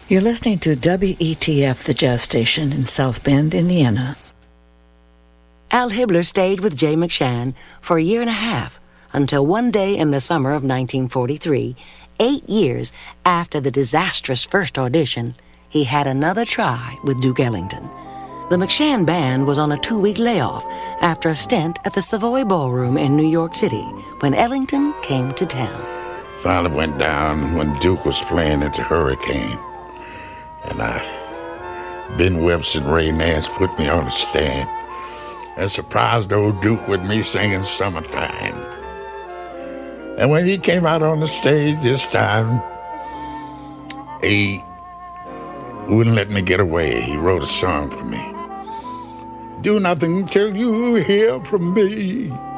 You're listening to WETF, the jazz station in South Bend, Indiana. Al Hibbler stayed with Jay McShann for a year and a half until one day in the summer of 1943, 8 years after the disastrous first audition, he had another try with Duke Ellington. The McShann Band was on a 2-week layoff after a stint at the Savoy Ballroom in New York City when Ellington came to town. Finally went down when Duke was playing at the Hurricane. And Ben Webster and Ray Nance put me on the stand and surprised old Duke with me singing Summertime. And when he came out on the stage this time, he wouldn't let me get away. He wrote a song for me. Do nothing till you hear from me.